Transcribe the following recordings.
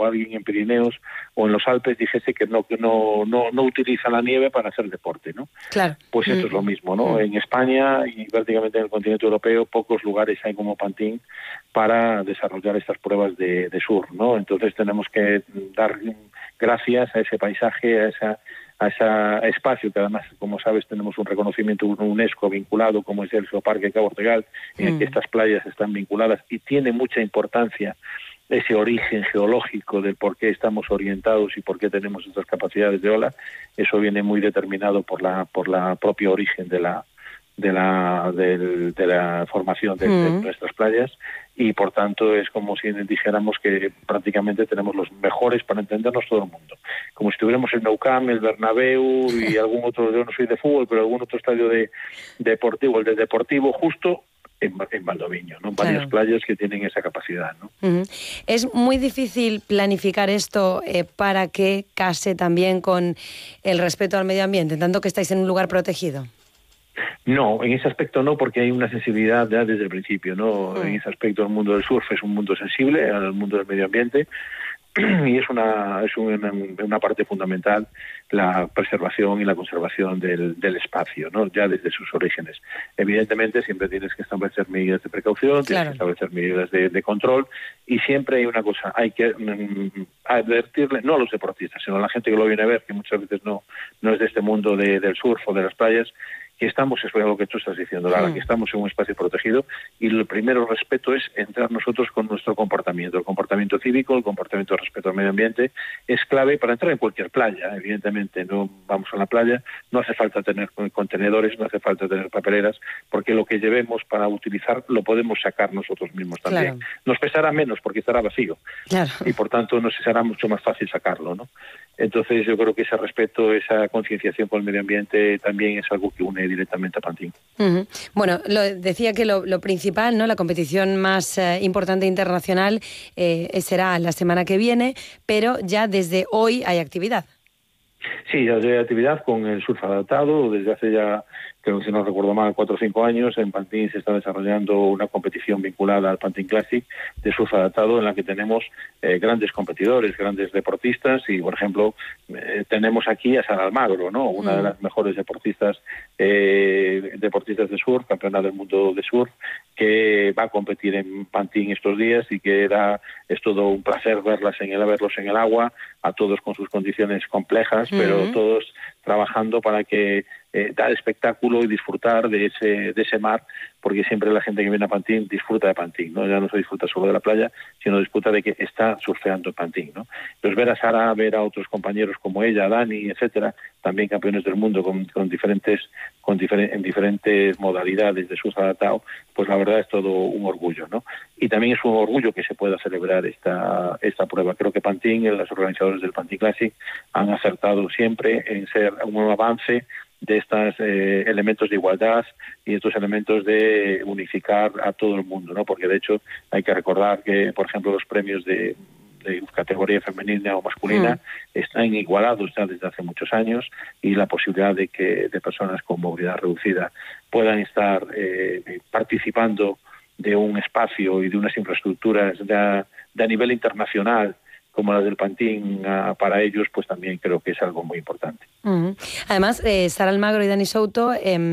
o alguien en Pirineos o en los Alpes dijese que no utiliza la nieve para hacer deporte, ¿no? Claro. Pues esto es lo mismo, ¿no? En España y prácticamente en el continente europeo pocos lugares hay como Pantin para desarrollar estas pruebas de surf, ¿no? Entonces tenemos que dar gracias a ese paisaje, a ese espacio que además, como sabes, tenemos un reconocimiento UNESCO vinculado, como es el Geoparque Cabo Ortegal, en el que estas playas están vinculadas y tiene mucha importancia ese origen geológico del por qué estamos orientados y por qué tenemos estas capacidades de ola. Eso viene muy determinado por la propia origen de la formación de nuestras playas, y por tanto es como si dijéramos que prácticamente tenemos los mejores para entendernos todo el mundo, como si tuviéramos el Nou Camp, el Bernabéu y algún otro, yo no soy de fútbol, pero algún otro estadio deportivo, el de Deportivo justo en Valdoviño, ¿no? Varias playas que tienen esa capacidad, ¿no? Es muy difícil planificar esto para que case también con el respeto al medio ambiente, tanto que estáis en un lugar protegido. No, en ese aspecto no, porque hay una sensibilidad ya desde el principio, ¿no? En ese aspecto el mundo del surf es un mundo sensible al mundo del medio ambiente y es una parte fundamental la preservación y la conservación del espacio, ¿no? Ya desde sus orígenes. Evidentemente siempre tienes que establecer medidas de precaución, tienes que establecer medidas de control, y siempre hay una cosa, hay que advertirle, no a los deportistas, sino a la gente que lo viene a ver, que muchas veces no es de este mundo del surf o de las playas, que estamos, es lo que tú estás diciendo, Lara, que estamos en un espacio protegido, y el primero respeto es entrar nosotros con nuestro comportamiento. El comportamiento cívico, el comportamiento de respeto al medio ambiente es clave para entrar en cualquier playa. Evidentemente no vamos a la playa, no hace falta tener contenedores, no hace falta tener papeleras, porque lo que llevemos para utilizar lo podemos sacar nosotros mismos también. Nos pesará menos porque estará vacío, y por tanto nos será mucho más fácil sacarlo, ¿no? Entonces yo creo que ese respeto, esa concienciación con el medio ambiente también es algo que une directamente a Pantin. Bueno, decía que lo principal, ¿no? La competición más importante internacional será la semana que viene, pero ya desde hoy hay actividad. Sí, ya hay actividad con el surf adaptado. Desde hace ya, creo que si no recuerdo mal, 4 o 5 años, en Pantin se está desarrollando una competición vinculada al Pantin Classic de surf adaptado, en la que tenemos grandes competidores, grandes deportistas, y por ejemplo tenemos aquí a Sara Almagro, ¿no? Una de las mejores deportistas de surf, campeona del mundo de surf, que va a competir en Pantin estos días, y que es todo un placer verlos en el agua, a todos con sus condiciones complejas, pero todos trabajando para que dar espectáculo y disfrutar de ese mar, porque siempre la gente que viene a Pantin disfruta de Pantin, ¿no? Ya no se disfruta solo de la playa, sino disfruta de que está surfeando en Pantin, ¿no? Entonces ver a Sara, ver a otros compañeros como ella, Dani, etcétera, también campeones del mundo en diferentes modalidades de surf adaptado, pues la verdad es todo un orgullo, ¿no? Y también es un orgullo que se pueda celebrar esta prueba. Creo que Pantin, los organizadores del Pantin Classic, han acertado siempre en ser un avance de estos elementos de igualdad y estos elementos de unificar a todo el mundo, ¿no? Porque de hecho hay que recordar que, por ejemplo, los premios de categoría femenina o masculina están igualados ya desde hace muchos años, y la posibilidad de que de personas con movilidad reducida puedan estar participando de un espacio y de unas infraestructuras de nivel internacional como las del Pantin para ellos, pues también creo que es algo muy importante. Además, Sara Almagro y Dani Souto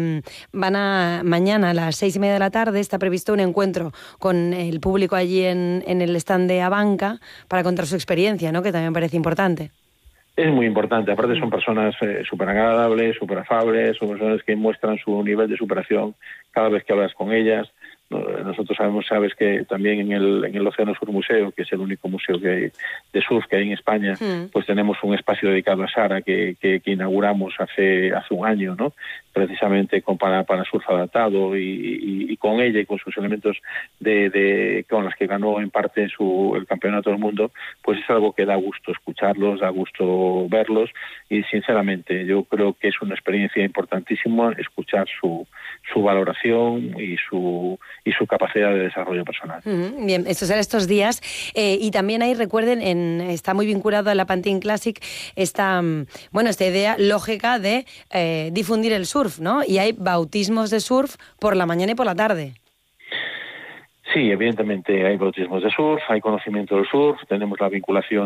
van mañana a las 6:30 de la tarde, está previsto un encuentro con el público allí en el stand de Abanca para contar su experiencia, ¿no? Que también parece importante. Es muy importante, aparte son personas súper agradables, súper afables, son personas que muestran su nivel de superación cada vez que hablas con ellas. Nosotros sabes que también en el Océano Sur Museo, que es el único museo de surf que hay en España, pues tenemos un espacio dedicado a Sara que inauguramos hace un año, ¿no? Precisamente para surf adaptado, y con ella y con sus elementos con los que ganó en parte el campeonato del mundo, pues es algo que da gusto escucharlos, da gusto verlos, y sinceramente yo creo que es una experiencia importantísima escuchar su valoración y su capacidad de desarrollo personal. Bien, esto será estos días, y también ahí recuerden, está muy vinculado a la Pantin Classic esta idea lógica de difundir el surf, ¿no? Y hay bautismos de surf por la mañana y por la tarde. Sí, evidentemente hay bautismos de surf, hay conocimiento del surf, tenemos la vinculación